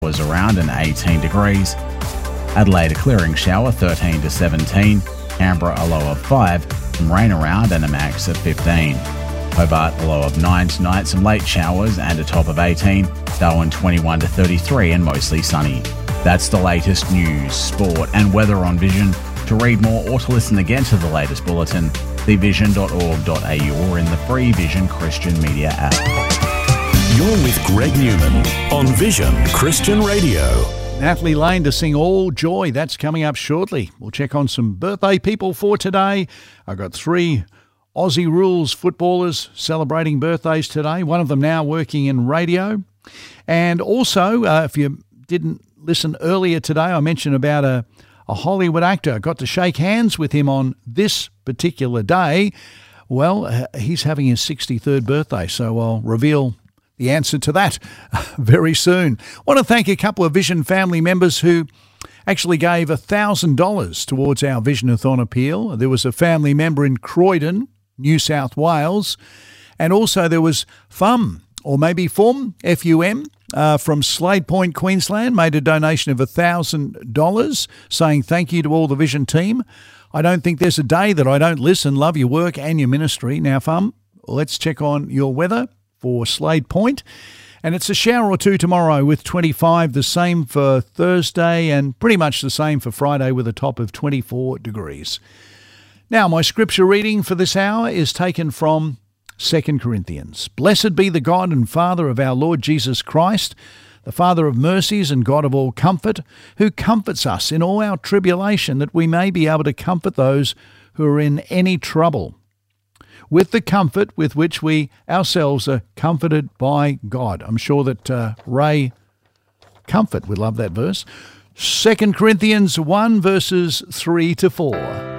was around and 18 degrees. Adelaide a clearing shower 13 to 17. Canberra a low of 5. Some rain around and a max of 15. Hobart a low of 9 tonight. Some late showers and a top of 18. Darwin 21 to 33 and mostly sunny. That's the latest news, sport and weather on Vision. To read more or to listen again to the latest bulletin, thevision.org.au or in the free Vision Christian Media app. You're with Greg Newman on Vision Christian Radio. Natalie Lane to sing All Joy. That's coming up shortly. We'll check on some birthday people for today. I've got 3 Aussie Rules footballers celebrating birthdays today. One of them now working in radio. And also, if you didn't listen earlier today, I mentioned about a Hollywood actor. I got to shake hands with him on this particular day. Well, he's having his 63rd birthday, so I'll reveal the answer to that very soon. I want to thank a couple of Vision family members who actually gave $1,000 towards our Vision-a-thon appeal. There was a family member in Croydon, New South Wales, and also there was FUM, or maybe FUM, F-U-M, from Slade Point, Queensland, made a donation of $1,000 saying thank you to all the Vision team. I don't think there's a day that I don't listen, love your work and your ministry. Now, FUM, let's check on your weather for Slade Point. And it's a shower or two tomorrow with 25, the same for Thursday and pretty much the same for Friday with a top of 24 degrees. Now, my scripture reading for this hour is taken from 2 Corinthians. Blessed be the God and Father of our Lord Jesus Christ, the Father of mercies and God of all comfort, who comforts us in all our tribulation, that we may be able to comfort those who are in any trouble, with the comfort with which we ourselves are comforted by God. I'm sure that Ray Comfort would love that verse. 2 Corinthians 1 verses 3 to 4.